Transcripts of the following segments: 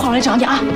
我来找你啊！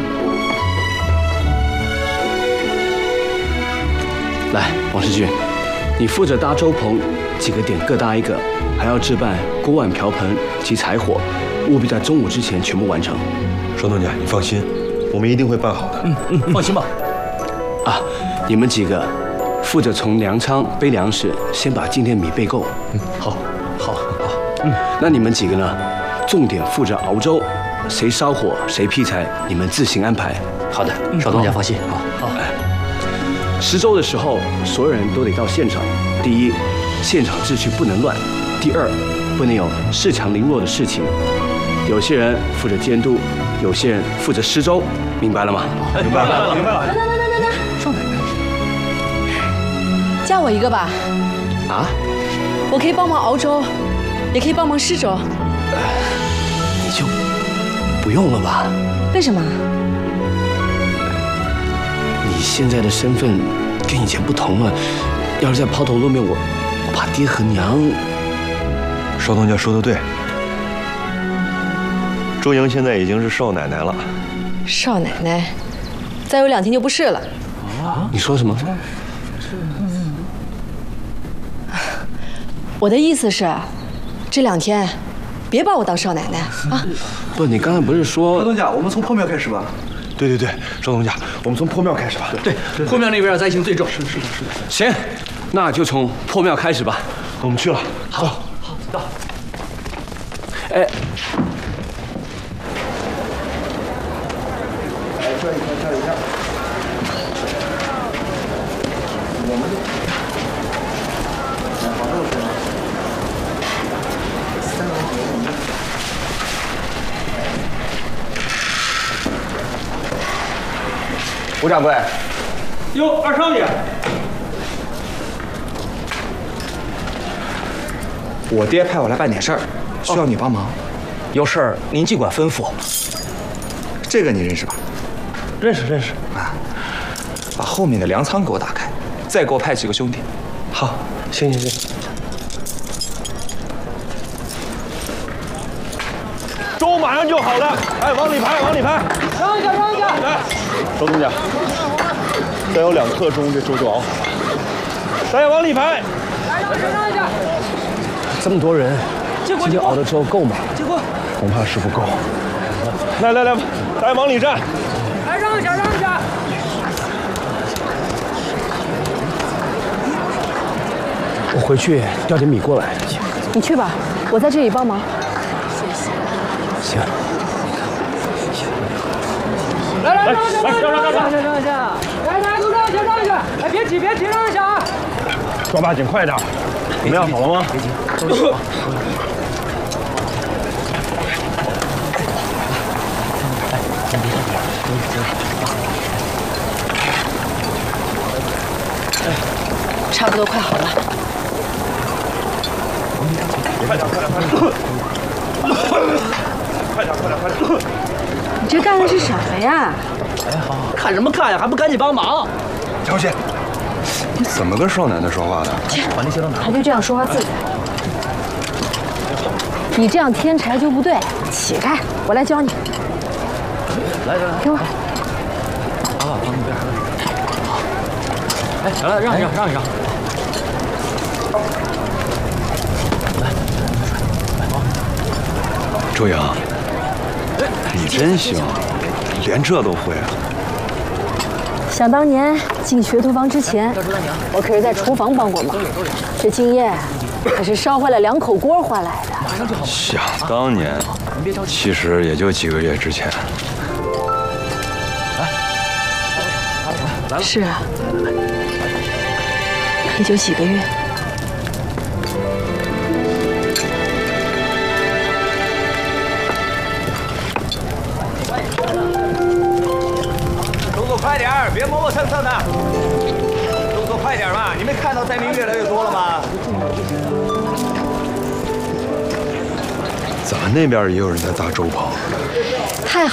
来，王世俊，你负责搭粥棚，几个点各搭一个，还要置办锅碗瓢盆及柴火，务必在中午之前全部完成。 少东家，你放心，我们一定会办好的。 放心吧。 啊，你们几个负责从粮仓背粮食，先把今天米备够。 好。 那你们几个呢？重点负责熬粥，谁烧火谁劈柴，你们自行安排。 好的，少东家放心。好。 施粥的时候，所有人都得到现场。第一，现场秩序不能乱；第二，不能有恃强凌弱的事情。有些人负责监督，有些人负责施粥，明白了吗？ 明白了。 等，少奶奶，加我一个吧。 啊？ 我可以帮忙熬粥，也可以帮忙施粥。 你就不用了吧？ 为什么？ 你现在的身份跟以前不同了，要是再抛头露面，我怕爹和娘。 少东家说的对，周莹现在已经是少奶奶了。 少奶奶，再有2天就不是了。 你说什么？ 我的意思是，这2天别把我当少奶奶啊！ 不，你刚才不是说？ 少东家，我们从破庙开始吧。 对，少东家，我们从破庙开始吧。 对，破庙那边灾情最重。是。 行，那就从破庙开始吧。 我们去了。 好，走。 哎， 这一下。我们好肉是吗？ 吴掌柜， 哟，二少爷， 我爹派我来办点事儿，需要你帮忙。 有事儿您尽管吩咐。 这个你认识吧？ 认识。 啊，把后面的粮仓给我打开，再给我派几个兄弟。 好，行。粥马上就好了，哎，往里排。 让一下。 来，少东家，再有2刻钟，这粥就熬好了。大家往里排。 让一下。 这么多人，今天熬的粥够吗？ 恐怕是不够。来，大家往里站。 来，让一下。 我回去调点米过来。 你去吧，我在这里帮忙。 行。 来，让一下。来，大家都让一下。哎，别挤，让一下啊！ 抓把紧，快点。怎么样，好了吗？ 别急， 差不多快好了。 快点！ 你这干的是什么呀？ 看什么看呀？还不赶紧帮忙！ 小姐，你怎么跟少奶奶说话的？ 把那些都拿。 他就这样说话自在。你这样添柴就不对，起开！我来教你。 来， 给我。 往那边。哎，来，让一让。 周莹，你真行，连这都会啊！ 想当年进学徒房之前，我可是在厨房帮过忙，这经验可是烧坏了2口锅换来的。 想当年，其实也就几个月之前。 是啊，也就几个月。 动作快点儿，别磨磨蹭蹭的。动作快点嘛！你没看到灾民越来越多了吗？ 咱那边也有人在搭粥棚。